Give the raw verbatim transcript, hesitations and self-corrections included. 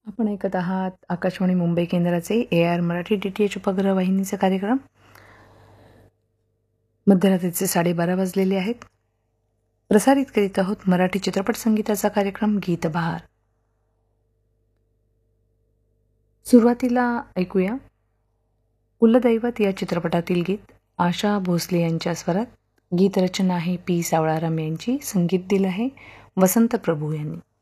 आपण ऐकत आहात आकाशवाणी मुंबई केंद्राचे A R Marathi D T H उपग्रह वाहिनीचे कार्यक्रम. मध्यरात्रीचे साडेबारा वाजलेले आहेत. प्रसारित करीत आहोत मराठी चित्रपट संगीताचा कार्यक्रम गीतबहार. सुरुवातीला ऐकूया कुलदैवत या चित्रपटातील गीत आशा भोसले यांच्या स्वरात. गीतरचना आहे पी सावळाराम यांची, संगीत दिलं आहे वसंत प्रभू यांनी.